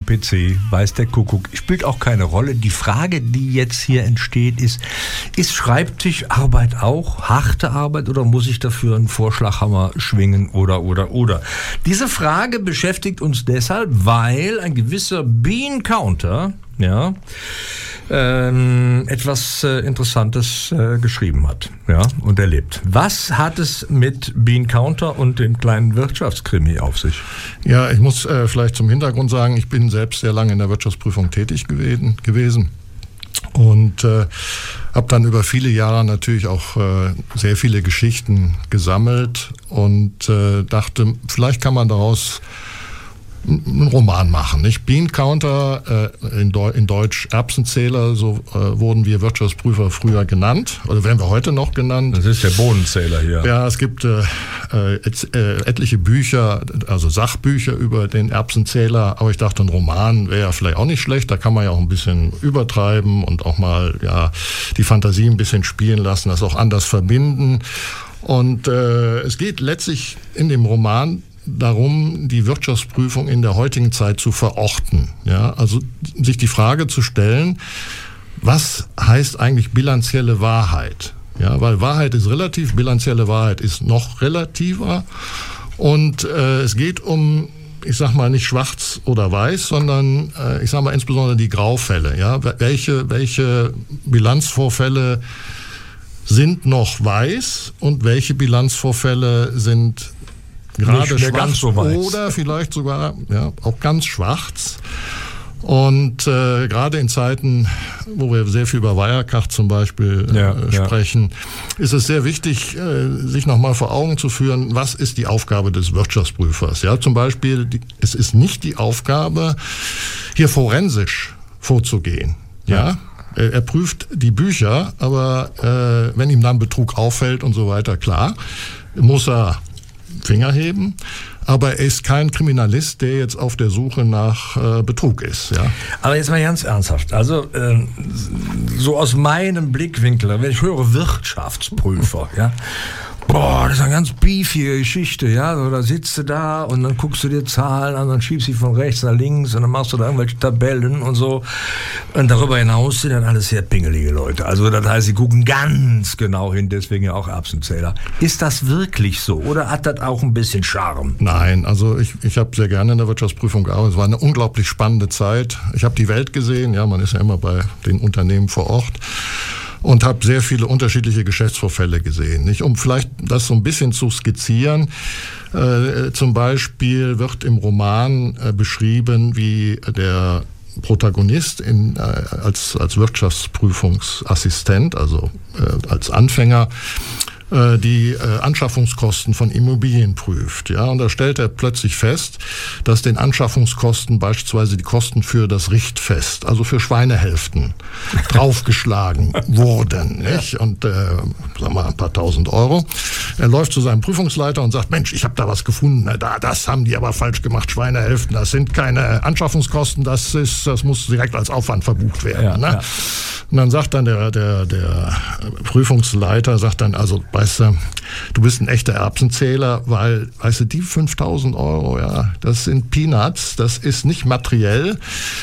PC, weiß der Kuckuck, spielt auch keine Rolle. Die Frage, die jetzt hier entsteht, ist Schreibtischarbeit auch harte Arbeit oder muss ich dafür einen Vorschlaghammer schwingen oder? Diese Frage beschäftigt uns deshalb, weil ein gewisser Bean Counter, ja, etwas Interessantes geschrieben hat, ja, und erlebt. Was hat es mit Bean Counter und dem kleinen Wirtschaftskrimi auf sich? Ja, ich muss vielleicht zum Hintergrund sagen, ich bin selbst sehr lange in der Wirtschaftsprüfung tätig gewesen und habe dann über viele Jahre natürlich auch sehr viele Geschichten gesammelt und dachte, vielleicht kann man daraus einen Roman machen, nicht? Bean Counter, in Deutsch Erbsenzähler, so wurden wir Wirtschaftsprüfer früher genannt, oder werden wir heute noch genannt. Das ist der Bohnenzähler hier. Ja, es gibt etliche Bücher, also Sachbücher über den Erbsenzähler, aber ich dachte, ein Roman wäre ja vielleicht auch nicht schlecht, da kann man ja auch ein bisschen übertreiben und auch mal ja die Fantasie ein bisschen spielen lassen, das auch anders verbinden. Und es geht letztlich in dem Roman darum, die Wirtschaftsprüfung in der heutigen Zeit zu verorten. Ja, also sich die Frage zu stellen, was heißt eigentlich bilanzielle Wahrheit? Ja, weil Wahrheit ist relativ, bilanzielle Wahrheit ist noch relativer. Und es geht um, ich sag mal, nicht schwarz oder weiß, sondern ich sag mal insbesondere die Graufälle. Ja, welche Bilanzvorfälle sind noch weiß und welche Bilanzvorfälle sind gerade schwarz so oder vielleicht sogar ja, auch ganz schwarz. Und gerade in Zeiten, wo wir sehr viel über Wirecard zum Beispiel sprechen, ist es sehr wichtig, sich nochmal vor Augen zu führen, was ist die Aufgabe des Wirtschaftsprüfers. Ja, zum Beispiel, es ist nicht die Aufgabe, hier forensisch vorzugehen. Ja. Er prüft die Bücher, aber wenn ihm dann Betrug auffällt und so weiter, klar, muss er Finger heben, aber er ist kein Kriminalist, der jetzt auf der Suche nach Betrug ist. Ja. Aber jetzt mal ganz ernsthaft, also so aus meinem Blickwinkel, wenn ich höre Wirtschaftsprüfer, ja, boah, das ist eine ganz beefige Geschichte, ja, so, da sitzt du da und dann guckst du dir Zahlen an, dann schiebst du von rechts nach links und dann machst du da irgendwelche Tabellen und so und darüber hinaus sind dann alles sehr pingelige Leute, also das heißt, sie gucken ganz genau hin, deswegen ja auch Erbsenzähler. Ist das wirklich so oder hat das auch ein bisschen Charme? Nein, also ich habe sehr gerne in der Wirtschaftsprüfung gearbeitet, es war eine unglaublich spannende Zeit, ich habe die Welt gesehen, ja, man ist ja immer bei den Unternehmen vor Ort. Und habe sehr viele unterschiedliche Geschäftsvorfälle gesehen. Nicht? Um vielleicht das so ein bisschen zu skizzieren, zum Beispiel wird im Roman beschrieben, wie der Protagonist als Wirtschaftsprüfungsassistent, also als Anfänger, die Anschaffungskosten von Immobilien prüft. Ja, und da stellt er plötzlich fest, dass den Anschaffungskosten beispielsweise die Kosten für das Richtfest, also für Schweinehälften, draufgeschlagen wurden. Nicht? Und sagen wir mal ein paar tausend Euro. Er läuft zu seinem Prüfungsleiter und sagt, Mensch, ich habe da was gefunden. Das haben die aber falsch gemacht, Schweinehälften. Das sind keine Anschaffungskosten, das muss direkt als Aufwand verbucht werden. Ja, ne? Ja. Und dann sagt dann der Prüfungsleiter, sagt dann, also, weißt du bist ein echter Erbsenzähler, weil, weißt du, die 5.000 Euro, ja, das sind Peanuts, das ist nicht materiell.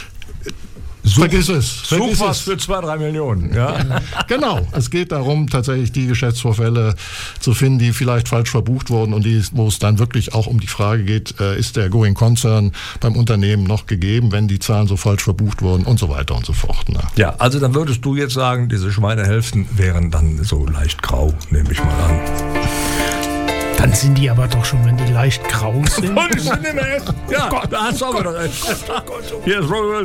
Vergiss es. Such was für 2-3 Millionen. Ja. Genau. Es geht darum, tatsächlich die Geschäftsvorfälle zu finden, die vielleicht falsch verbucht wurden und wo es dann wirklich auch um die Frage geht, ist der Going Concern beim Unternehmen noch gegeben, wenn die Zahlen so falsch verbucht wurden und so weiter und so fort. Ne? Ja, also dann würdest du jetzt sagen, diese Schweinehälften wären dann so leicht grau, nehme ich mal an. Dann sind die aber doch schon, wenn die leicht grau sind. Ja, da hast du aber doch. Hier ist Robert